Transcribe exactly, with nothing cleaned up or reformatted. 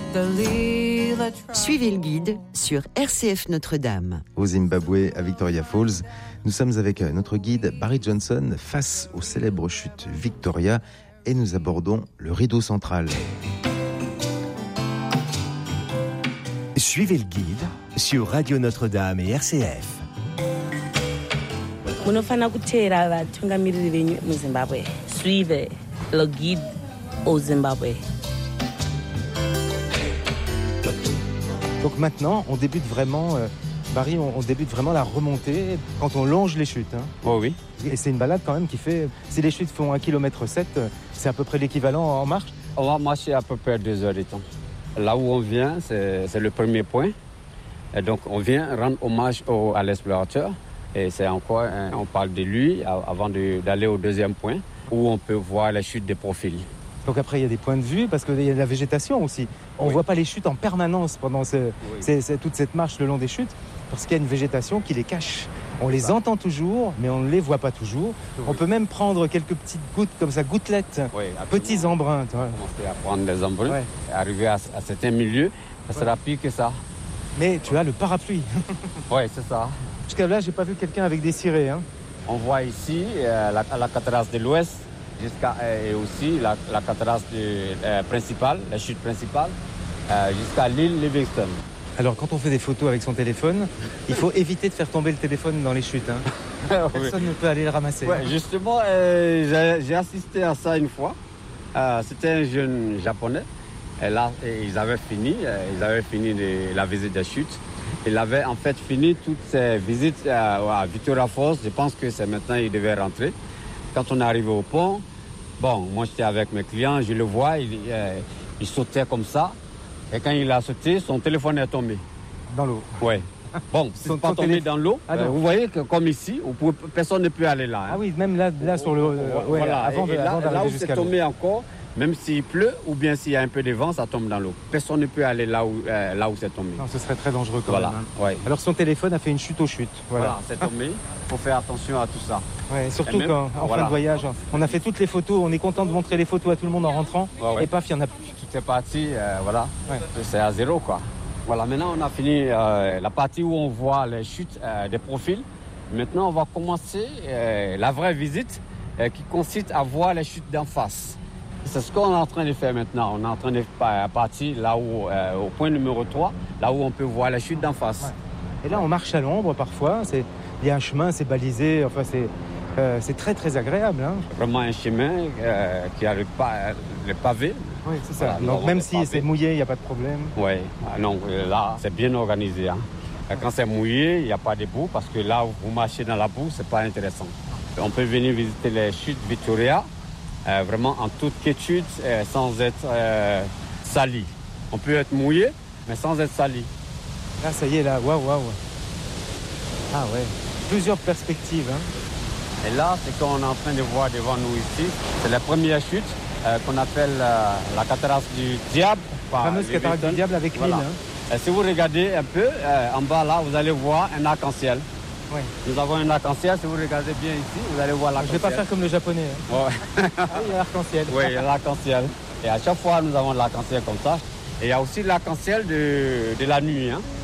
Suivez le guide sur R C F Notre-Dame. Au Zimbabwe, à Victoria Falls, nous sommes avec notre guide Barry Johnson face aux célèbres chutes Victoria et nous abordons le rideau central. Suivez le guide sur Radio Notre-Dame et R C F. Suivez le guide au Zimbabwe. Donc maintenant, on débute vraiment, euh, Barry, on, on débute vraiment la remontée quand on longe les chutes. Hein. Oh oui. Et c'est une balade quand même qui fait, si les chutes font un kilomètre sept, c'est à peu près l'équivalent en marche. On va marcher à peu près deux heures de temps. Là où on vient, c'est, c'est le premier point. Et donc on vient rendre hommage au, à l'explorateur. Et c'est encore, hein, on parle de lui avant de, d'aller au deuxième point où on peut voir les chutes de profil. Donc après, il y a des points de vue parce qu'il y a de la végétation aussi. On ne oui. voit pas les chutes en permanence pendant ce, oui. c'est, c'est, toute cette marche le long des chutes parce qu'il y a une végétation qui les cache. On les ça. entend toujours, mais on ne les voit pas toujours. Oui. On peut même prendre quelques petites gouttes comme ça, gouttelettes, oui, petits embruns. Tu vois. On peut prendre des embruns, ouais. Arriver à, à certains milieux, ça ouais. sera pire que ça. Mais tu as le parapluie. Oui, c'est ça. Jusqu'à là, j'ai pas vu quelqu'un avec des cirés. Hein. On voit ici euh, la, la cataract de l'Ouest. Jusqu'à, et aussi la, la cataract euh, principale, la chute principale, euh, jusqu'à l'île Livingston. Alors quand on fait des photos avec son téléphone, il faut éviter de faire tomber le téléphone dans les chutes. Hein. Personne oui. ne peut aller le ramasser. Ouais, hein. Justement, euh, j'ai, j'ai assisté à ça une fois. Euh, c'était un jeune japonais. Et là, et ils avaient fini, euh, ils avaient fini de, la visite des chutes. Il avait en fait fini toutes ses visites euh, à Victoria Falls. Je pense que c'est maintenant qu'il devait rentrer. Quand on est arrivé au pont, bon, moi j'étais avec mes clients, je le vois, il, euh, il sautait comme ça. Et quand il a sauté, son téléphone est tombé. Dans l'eau. Oui. Bon, c'est pas tombé télé... dans l'eau. Ah, euh, vous voyez que comme ici, pouvez, personne ne peut aller là. Hein. Ah oui, même là, là sur le. Euh, ouais, voilà. Avant, et, et avant là, là où c'est tombé encore, même s'il pleut ou bien s'il y a un peu de vent, ça tombe dans l'eau. Personne ne peut aller là où, euh, là où c'est tombé. Non, ce serait très dangereux quand voilà. même. Hein. Ouais. Alors son téléphone a fait une chute aux chutes. Voilà, voilà c'est tombé. Il faut faire attention à tout ça. Ouais, surtout même, quand, en voilà. fin de voyage, on a fait toutes les photos, on est content de montrer les photos à tout le monde en rentrant. Ouais, ouais. Et paf, il n'y en a plus. Tout est parti, euh, voilà. Ouais. C'est à zéro, quoi. Voilà, maintenant on a fini euh, la partie où on voit les chutes euh, des profils. Maintenant, on va commencer euh, la vraie visite euh, qui consiste à voir les chutes d'en face. C'est ce qu'on est en train de faire maintenant. On est en train de partir là où, euh, au point numéro trois, là où on peut voir les chutes d'en face. Ouais. Et là, on marche à l'ombre parfois. C'est... Il y a un chemin, c'est balisé. Enfin, c'est, euh, c'est très, très agréable. Hein. Vraiment un chemin euh, qui a le, pa- le pavé. Oui, c'est ça. Voilà, donc, même si pavés. C'est mouillé, il n'y a pas de problème. Oui, ah, non, là, c'est bien organisé. Hein. Quand c'est mouillé, il n'y a pas de boue parce que là où vous marchez dans la boue, ce n'est pas intéressant. On peut venir visiter les chutes Victoria, euh, vraiment en toute quiétude, euh, sans être euh, sali. On peut être mouillé, mais sans être sali. Là, ça y est, là, waouh, waouh. Ah ouais, plusieurs perspectives. Hein. Et là, c'est qu'on est en train de voir devant nous ici, c'est la première chute euh, qu'on appelle euh, la cataract du diable. La fameuse cataract du diable avec voilà. l'île. Hein. Et si vous regardez un peu, euh, en bas là, vous allez voir un arc-en-ciel. Oui. Nous avons un arc-en-ciel, si vous regardez bien ici, vous allez voir l'arc-en-ciel. Je ne vais pas faire comme le japonais. Hein. Ouais. Ah, il y a l'arc-en-ciel. Oui, il y a l'arc-en-ciel. Et à chaque fois, nous avons l'arc-en-ciel comme ça. Et il y a aussi l'arc-en-ciel de, de la nuit. Hein.